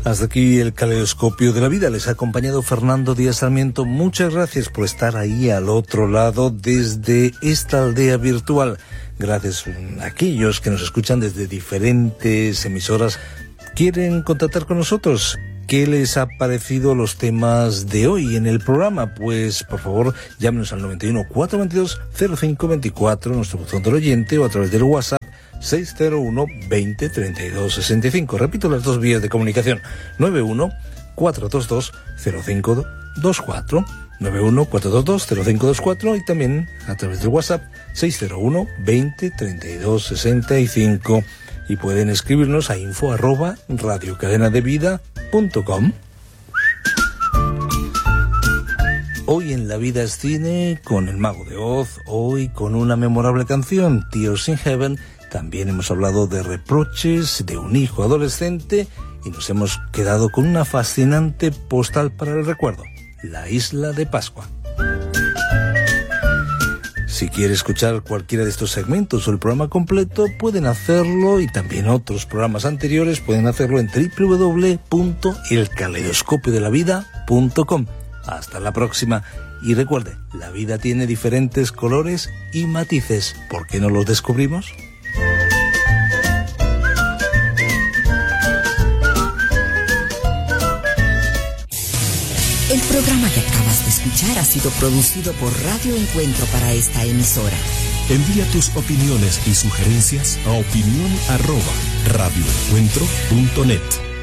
Hasta aquí el caleidoscopio de la vida. Les ha acompañado Fernando Díaz Sarmiento. Muchas gracias por estar ahí al otro lado desde esta aldea virtual. Gracias a aquellos que nos escuchan desde diferentes emisoras. ¿Quieren contactar con nosotros? ¿Qué les ha parecido los temas de hoy en el programa? Pues, por favor, llámenos al 91 422 0524, nuestro buzón del oyente, o a través del WhatsApp 601 20 32 65. Repito las dos vías de comunicación: 91 422 0524, 91 422 0524, y también a través del WhatsApp 601 20 32 65. Y pueden escribirnos a info@radiocadenadevida.com. Hoy en La Vida es Cine, con El Mago de Oz, hoy con una memorable canción, Tears in Heaven. También hemos hablado de reproches, de un hijo adolescente, y nos hemos quedado con una fascinante postal para el recuerdo, La Isla de Pascua. Si quiere escuchar cualquiera de estos segmentos o el programa completo, pueden hacerlo, y también otros programas anteriores pueden hacerlo en www.elcaleidoscopiodelavida.com. Hasta la próxima. Y recuerde, la vida tiene diferentes colores y matices. ¿Por qué no los descubrimos? El programa que acabas de escuchar ha sido producido por Radio Encuentro para esta emisora. Envía tus opiniones y sugerencias a opinión@radioencuentro.net.